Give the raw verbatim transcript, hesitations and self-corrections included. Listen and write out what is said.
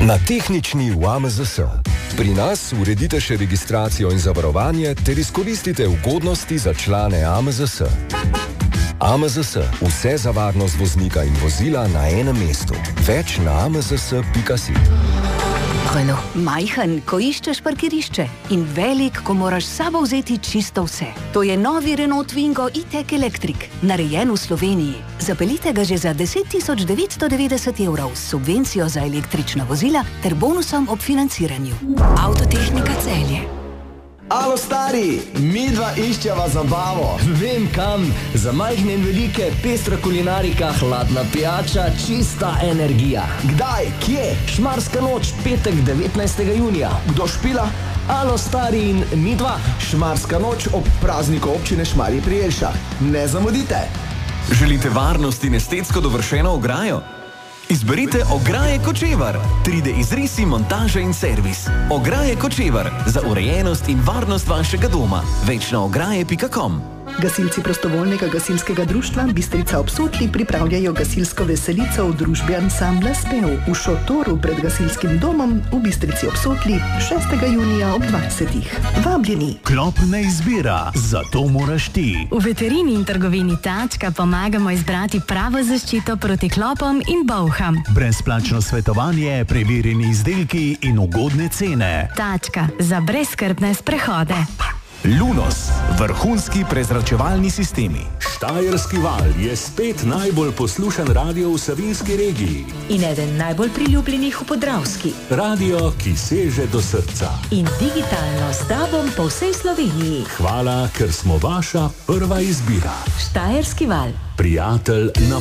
Na tehnični v A M Z S. Pri nas uredite še registracijo in zavarovanje ter izkoristite ugodnosti za člane A M Z S. A M Z S. Vse za varnost voznika in vozila na enem mestu. Več na a m z s pika si. Renault. Majhen, ko iščeš parkirišče, in velik, ko moraš s sabo vzeti čisto vse. To je novi Renault Twingo e-tech Electric, narejen v Sloveniji. Zapeljite ga že za deset tisoč devetsto devetdeset evrov s subvencijo za električna vozila ter bonusom ob financiranju. Avtotehnika Celje. Alo, stari, midva iščeva zabavo. Vem kam, za majhne in velike, pestra kulinarika, hladna pijača, čista energija. Kdaj, kje? Šmarska noč, petek devetnajstega junija. Kdo špila? Alo, stari in midva. Šmarska noč ob prazniku občine Šmarje pri Jelšah. Ne zamudite. Želite varnost in estetsko dovršeno ograjo? Izberite Ograje Kočevar. tri D izrisi, montaža in servis. Ograje Kočevar. Za urejenost in varnost vašega doma. Več na ograje pika com. Gasilci prostovoljnega gasilskega društva Bistrica ob Sotli pripravljajo gasilsko veselico v družbi ansambla Spev v šotoru pred gasilskim domom v Bistrici ob Sotli šestega junija ob dvajsetih. Vabljeni! Klop ne izbira, zato moraš ti. V veterini in trgovini Tačka pomagamo izbrati pravo zaščito proti klopom in bolham. Brezplačno svetovanje, preverjeni izdelki in ugodne cene. Tačka za brezskrbne sprehode. Lunos, vrhunski prezračevalni sistemi. Štajerski val je spet najbolj poslušan radio v Savinjski regiji. In eden najbolj priljubljenih v Podravski. Radio, ki seže do srca. In digitalno s tabom po vsej Sloveniji. Hvala, ker smo vaša prva izbira. Štajerski val. Prijatelj na